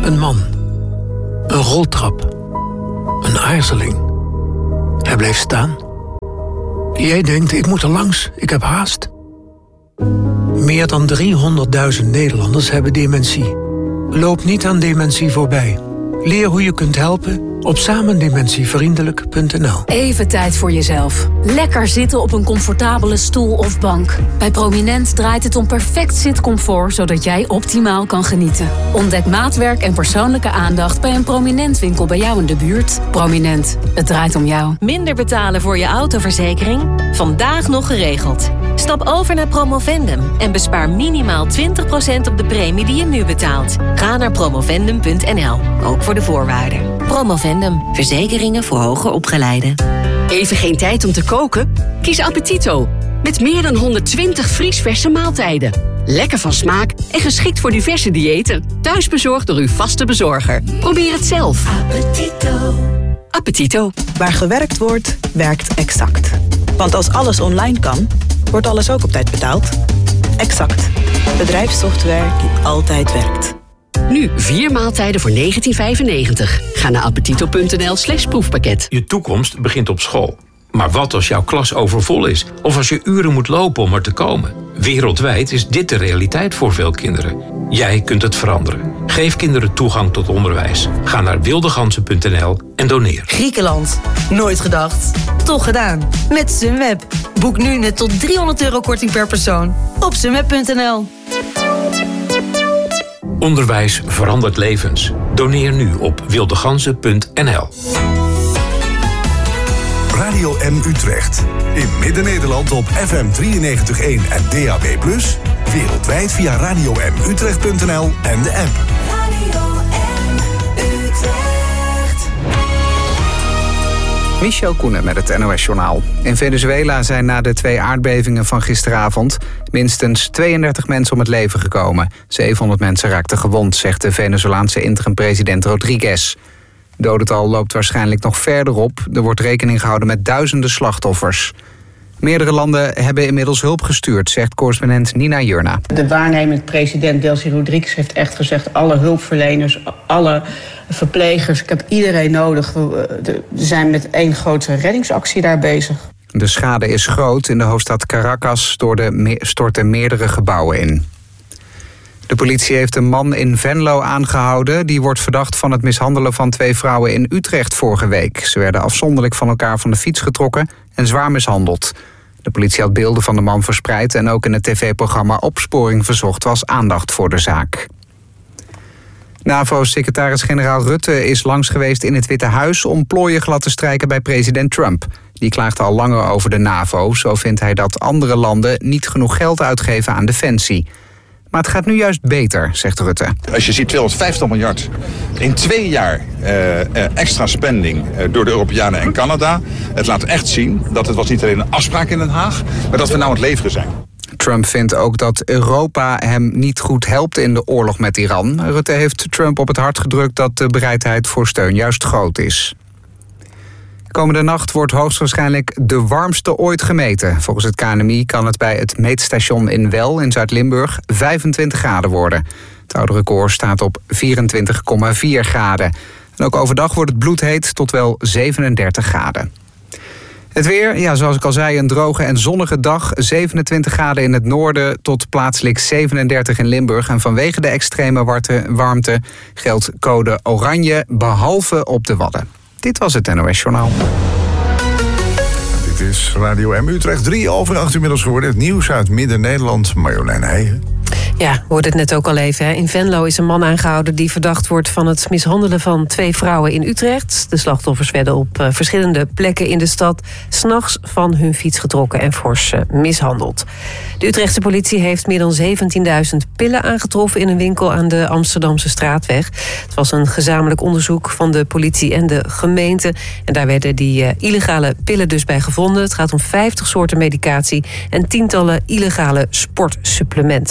Een man. Een roltrap. Een aarzeling. Hij bleef staan. Jij denkt, ik moet er langs, ik heb haast. Meer dan 300.000 Nederlanders hebben dementie. Loop niet aan dementie voorbij. Leer hoe je kunt helpen op samendementievriendelijk.nl. Even tijd voor jezelf. Lekker zitten op een comfortabele stoel of bank. Bij Prominent draait het om perfect zitcomfort, zodat jij optimaal kan genieten. Ontdek maatwerk en persoonlijke aandacht bij een Prominent winkel bij jou in de buurt. Prominent, het draait om jou. Minder betalen voor je autoverzekering? Vandaag nog geregeld. Stap over naar Promovendum en bespaar minimaal 20% op de premie die je nu betaalt. Ga naar promovendum.nl, ook voor de voorwaarden. Promovendum, verzekeringen voor hoger opgeleiden. Even geen tijd om te koken? Kies Appetito. Met meer dan 120 vriesverse maaltijden. Lekker van smaak en geschikt voor diverse diëten. Thuisbezorgd door uw vaste bezorger. Probeer het zelf. Appetito. Appetito. Waar gewerkt wordt, werkt Exact. Want als alles online kan, wordt alles ook op tijd betaald. Exact. Bedrijfssoftware die altijd werkt. Nu 4 maaltijden voor €19,95. Ga naar appetito.nl/proefpakket. Je toekomst begint op school. Maar wat als jouw klas overvol is? Of als je uren moet lopen om er te komen? Wereldwijd is dit de realiteit voor veel kinderen. Jij kunt het veranderen. Geef kinderen toegang tot onderwijs. Ga naar wildegansen.nl en doneer. Griekenland. Nooit gedacht. Toch gedaan. Met Sunweb. Boek nu net tot €300 korting per persoon. Op sunweb.nl. Onderwijs verandert levens. Doneer nu op wildegansen.nl. Radio M Utrecht. In Midden-Nederland op FM 93.1 en DAB+. Wereldwijd via radiomutrecht.nl en de app. Radio M Utrecht. Michel Koenen met het NOS-journaal. In Venezuela zijn na de 2 aardbevingen van gisteravond minstens 32 mensen om het leven gekomen. 700 mensen raakten gewond, zegt de Venezolaanse interim-president Rodriguez. Het dodental loopt waarschijnlijk nog verder op. Er wordt rekening gehouden met duizenden slachtoffers. Meerdere landen hebben inmiddels hulp gestuurd, zegt correspondent Nina Jurna. De waarnemend president Delcy Rodriguez heeft echt gezegd, alle hulpverleners, alle verplegers, ik heb iedereen nodig. We zijn met één grote reddingsactie daar bezig. De schade is groot. In de hoofdstad Caracas storten meerdere gebouwen in. De politie heeft een man in Venlo aangehouden. Die wordt verdacht van het mishandelen van 2 vrouwen in Utrecht vorige week. Ze werden afzonderlijk van elkaar van de fiets getrokken en zwaar mishandeld. De politie had beelden van de man verspreid en ook in het tv-programma Opsporing Verzocht was aandacht voor de zaak. NAVO-secretaris-generaal Rutte is langs geweest in het Witte Huis om plooien glad te strijken bij president Trump. Die klaagt al langer over de NAVO. Zo vindt hij dat andere landen niet genoeg geld uitgeven aan defensie. Maar het gaat nu juist beter, zegt Rutte. Als je ziet 250 miljard in 2 jaar extra spending door de Europeanen en Canada. Het laat echt zien dat het was niet alleen een afspraak in Den Haag, maar dat we nou aan het leveren zijn. Trump vindt ook dat Europa hem niet goed helpt in de oorlog met Iran. Rutte heeft Trump op het hart gedrukt dat de bereidheid voor steun juist groot is. Komende nacht wordt hoogstwaarschijnlijk de warmste ooit gemeten. Volgens het KNMI kan het bij het meetstation in Well in Zuid-Limburg 25 graden worden. Het oude record staat op 24,4 graden. En ook overdag wordt het bloedheet tot wel 37 graden. Het weer, ja, zoals ik al zei, een droge en zonnige dag. 27 graden in het noorden tot plaatselijk 37 in Limburg. En vanwege de extreme warmte geldt code oranje, behalve op de Wadden. Dit was het NOS Journaal. Dit is Radio M Utrecht, 7:03 inmiddels geworden. Het nieuws uit Midden-Nederland, Marjolein Heijen. Ja, hoorde het net ook al even. Hè. In Venlo is een man aangehouden die verdacht wordt van het mishandelen van 2 vrouwen in Utrecht. De slachtoffers werden op verschillende plekken in de stad 's nachts van hun fiets getrokken en fors mishandeld. De Utrechtse politie heeft meer dan 17.000 pillen aangetroffen in een winkel aan de Amsterdamse Straatweg. Het was een gezamenlijk onderzoek van de politie en de gemeente. En daar werden die illegale pillen dus bij gevonden. Het gaat om 50 soorten medicatie en tientallen illegale sportsupplementen.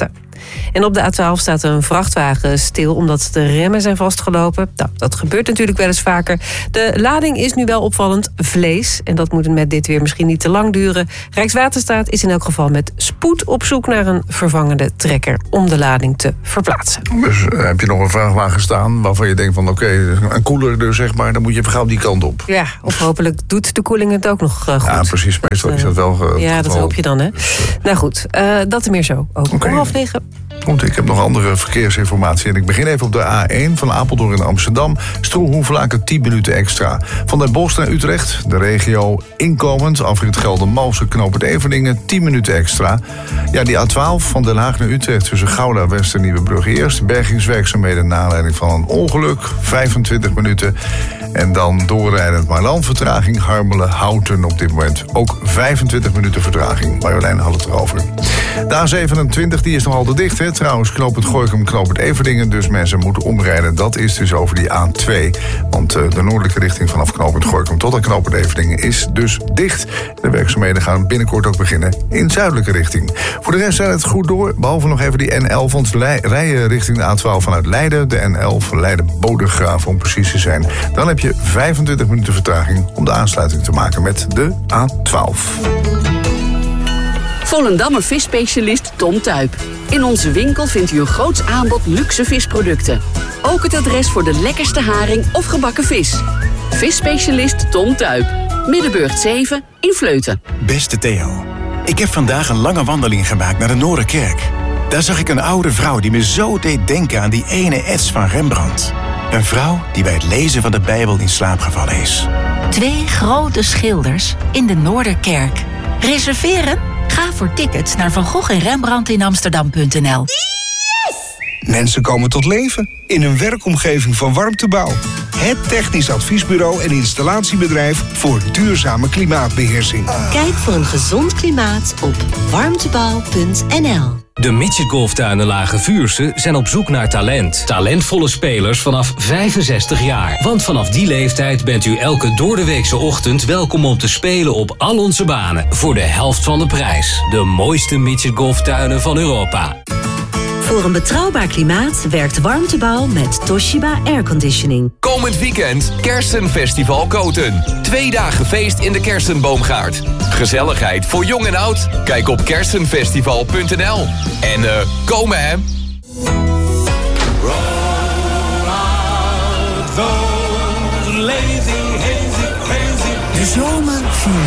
En op de A12 staat een vrachtwagen stil omdat de remmen zijn vastgelopen. Nou, dat gebeurt natuurlijk wel eens vaker. De lading is nu wel opvallend vlees. En dat moet met dit weer misschien niet te lang duren. Rijkswaterstaat is in elk geval met spoed op zoek naar een vervangende trekker om de lading te verplaatsen. Dus heb je nog een vrachtwagen staan waarvan je denkt van oké, een koeler dus zeg maar, dan moet je even gauw die kant op. Ja, of hopelijk doet de koeling het ook nog goed. Ja, precies. Meestal is dat wel ja, dat hoop je dan, hè. Nou goed, dat er meer zo. Ook om 8:30. Ik heb nog andere verkeersinformatie. En ik begin even op de A1 van Apeldoorn naar Amsterdam. Stroe-Hoevelaken 10 minuten extra. Van Den Bosch naar Utrecht, de regio inkomend. Afrit Geldermalsen, knooppunt Everdingen, 10 minuten extra. Ja, die A12 van Den Haag naar Utrecht tussen Gouda, West en Nieuwebrug eerst. Bergingswerkzaamheden naar aanleiding van een ongeluk, 25 minuten. En dan doorrijdend Marland, vertraging Harmelen-Houten op dit moment. Ook 25 minuten vertraging. Marjolein had het erover. De A27 die is nog altijd dicht, hè. Trouwens, knooppunt Gorinchem, knooppunt Everdingen. Dus mensen moeten omrijden. Dat is dus over die A2. Want de noordelijke richting vanaf knooppunt Gorinchem tot aan knooppunt Everdingen is dus dicht. De werkzaamheden gaan binnenkort ook beginnen in zuidelijke richting. Voor de rest zijn het goed door. Behalve nog even die N11. Want rijden richting de A12 vanuit Leiden. De N11 Leiden-Bodegraven om precies te zijn. Dan heb je 25 minuten vertraging om de aansluiting te maken met de A12. Volendammer visspecialist Tom Tuyp. In onze winkel vindt u een groots aanbod luxe visproducten. Ook het adres voor de lekkerste haring of gebakken vis. Visspecialist Tom Tuyp. Middenburg 7 in Vleuten. Beste Theo, ik heb vandaag een lange wandeling gemaakt naar de Noorderkerk. Daar zag ik een oude vrouw die me zo deed denken aan die ene ets van Rembrandt. Een vrouw die bij het lezen van de Bijbel in slaap gevallen is. 2 grote schilders in de Noorderkerk. Reserveren? Ga voor tickets naar Van Gogh en Rembrandt in Amsterdam.nl. Mensen komen tot leven in een werkomgeving van Warmtebouw. Het technisch adviesbureau en installatiebedrijf voor duurzame klimaatbeheersing. Kijk voor een gezond klimaat op warmtebouw.nl. De Midget Golftuinen Lage Vuursche zijn op zoek naar talent. Talentvolle spelers vanaf 65 jaar. Want vanaf die leeftijd bent u elke doordeweekse ochtend welkom om te spelen op al onze banen. Voor de helft van de prijs. De mooiste Midget Golftuinen van Europa. Voor een betrouwbaar klimaat werkt Warmtebouw met Toshiba Airconditioning. Komend weekend Kersenfestival Koten. 2 dagen feest in de Kersenboomgaard. Gezelligheid voor jong en oud. Kijk op kersenfestival.nl. En komen hè! De zomer